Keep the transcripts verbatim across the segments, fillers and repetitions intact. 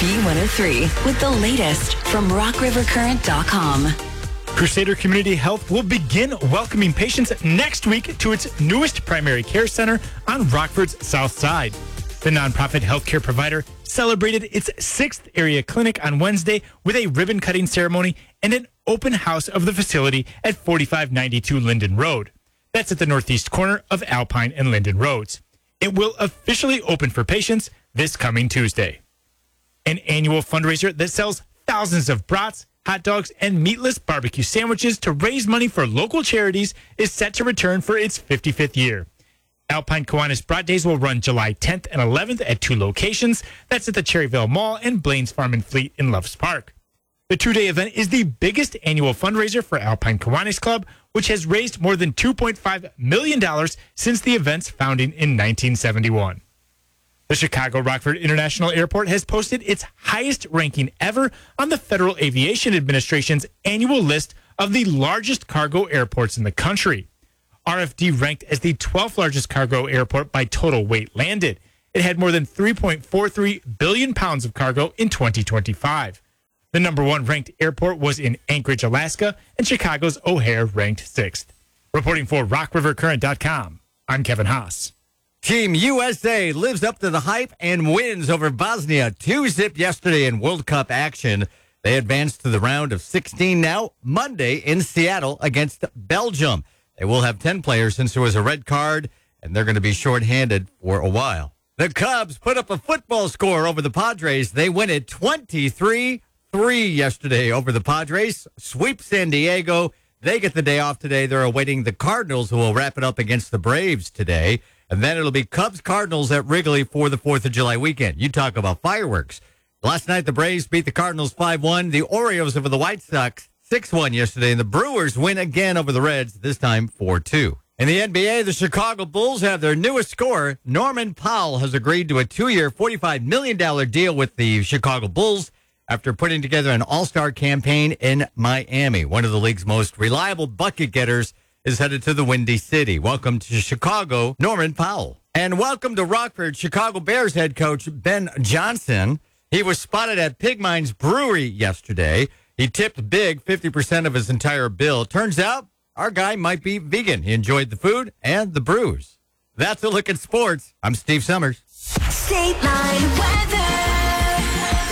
B one oh three with the latest from rock river current dot com. Crusader Community Health will begin welcoming patients next week to its newest primary care center on Rockford's South Side. The nonprofit healthcare provider celebrated its sixth area clinic on Wednesday with a ribbon-cutting ceremony and an open house of the facility at forty-five ninety-two Linden Road. That's at the northeast corner of Alpine and Linden Roads. It will officially open for patients this coming Tuesday. An annual fundraiser that sells thousands of brats, hot dogs, and meatless barbecue sandwiches to raise money for local charities is set to return for its fifty-fifth year. Alpine Kiwanis Brat Days will run July tenth and eleventh at two locations. That's at the Cherryville Mall and Blaine's Farm and Fleet in Loves Park. The two-day event is the biggest annual fundraiser for Alpine Kiwanis Club, which has raised more than two point five million dollars since the event's founding in nineteen seventy-one. The Chicago Rockford International Airport has posted its highest ranking ever on the Federal Aviation Administration's annual list of the largest cargo airports in the country. R F D ranked as the twelfth largest cargo airport by total weight landed. It had more than three point four three billion pounds of cargo in twenty twenty-five. The number one ranked airport was in Anchorage, Alaska, and Chicago's O'Hare ranked sixth. Reporting for rock river current dot com, I'm Kevin Haas. Team U S A lives up to the hype and wins over Bosnia two zip yesterday in World Cup action. They advanced to the round of sixteen now, Monday in Seattle against Belgium. They will have ten players since there was a red card, and they're going to be shorthanded for a while. The Cubs put up a football score over the Padres. They win it twenty-three three yesterday over the Padres. Sweep San Diego. They get the day off today. They're awaiting the Cardinals, who will wrap it up against the Braves today. And then it'll be Cubs-Cardinals at Wrigley for the fourth of July weekend. You talk about fireworks. Last night, the Braves beat the Cardinals five one. The Orioles over the White Sox six one yesterday. And the Brewers win again over the Reds, this time four two. In the N B A, the Chicago Bulls have their newest scorer. Norman Powell has agreed to a two-year, forty-five million dollars deal with the Chicago Bulls after putting together an all-star campaign in Miami. One of the league's most reliable bucket getters is headed to the Windy City. Welcome to Chicago, Norman Powell. And welcome to Rockford, Chicago Bears head coach Ben Johnson. He was spotted at Pig Mines Brewery yesterday. He tipped big, fifty percent of his entire bill. Turns out our guy might be vegan. He enjoyed the food and the brews. That's a look at sports. I'm Steve Summers. State Line Weather.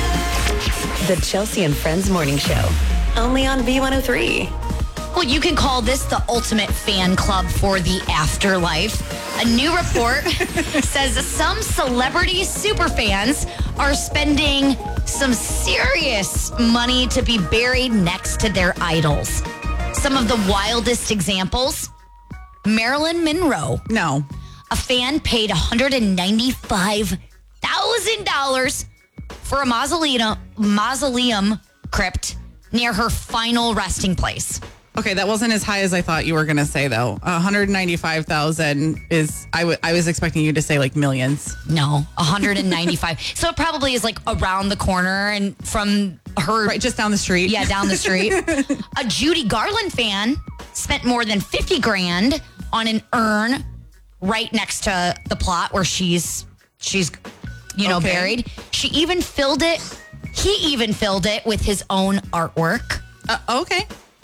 The Chelsea and Friends Morning Show. Only on B one oh three. Well, you can call this the ultimate fan club for the afterlife. A new report says some celebrity superfans are spending some serious money to be buried next to their idols. Some of the wildest examples, Marilyn Monroe. No. A fan paid one hundred ninety-five thousand dollars for a mausoleum, mausoleum crypt near her final resting place. Okay, that wasn't as high as I thought you were going to say, though. one hundred ninety-five thousand is, I, w- I was expecting you to say like millions. No, one hundred ninety-five. So it probably is like around the corner and from her. Right, just down the street. Yeah, down the street. A Judy Garland fan spent more than fifty grand on an urn right next to the plot where she's, she's, you know, Okay. buried. She even filled it. He even filled it with his own artwork. Uh, okay.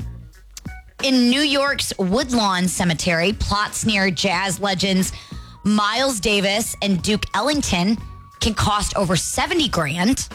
In New York's Woodlawn Cemetery, plots near jazz legends Miles Davis and Duke Ellington can cost over seventy grand.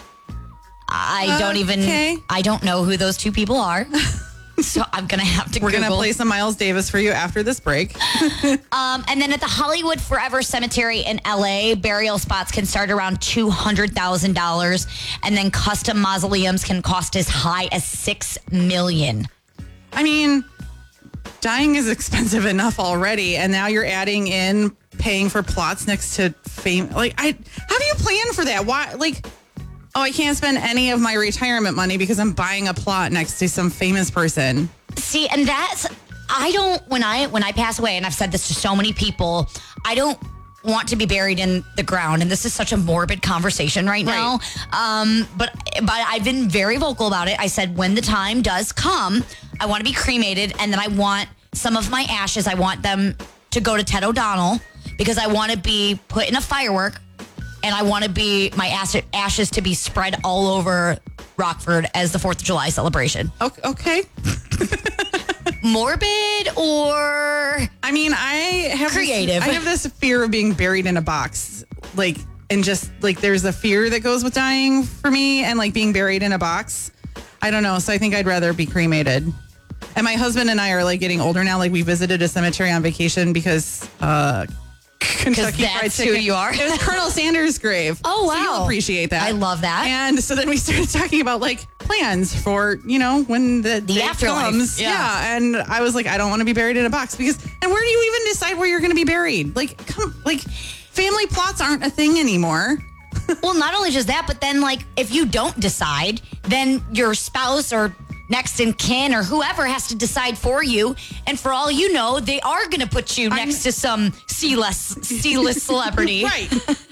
I don't even, Okay. I don't know who those two people are. So I'm going to have to We're going to Google. play some Miles Davis for you after this break. Um, and then at the Hollywood Forever Cemetery in L A, burial spots can start around two hundred thousand dollars. And then custom mausoleums can cost as high as six million dollars. I mean, dying is expensive enough already, and now you're adding in paying for plots next to fame. Like, I, how do you plan for that? Why, like, oh, I can't spend any of my retirement money because I'm buying a plot next to some famous person. See, and that's, I don't, when I, when I pass away, and I've said this to so many people, I don't want to be buried in the ground. And this is such a morbid conversation right now. Um, but, but I've been very vocal about it. I said, when the time does come, I want to be cremated. And then I want some of my ashes, I want them to go to Ted O'Donnell because I want to be put in a firework and I want to be my ash- ashes to be spread all over Rockford as the fourth of July celebration. Okay. Morbid or I mean, I have creative. This, I have this fear of being buried in a box, like, and just like there's a fear that goes with dying for me, and like being buried in a box. I don't know. So I think I'd rather be cremated. And my husband and I are like getting older now. Like we visited a cemetery on vacation because uh, Kentucky Fried that's Chicken. who you are. It was Colonel Sanders' grave. Oh, So you'll wow. appreciate that. I love that. And so then we started talking about like plans for, you know, when the, The day afterlife. comes. Yeah. Yeah. And I was like, I don't want to be buried in a box because, and where do you even decide where you're going to be buried? Like, come, like family plots aren't a thing anymore. Well, not only just that, but then like if you don't decide, then your spouse or next in kin or whoever has to decide for you. And for all you know, they are going to put you next to some C-list, C-list celebrity. Right.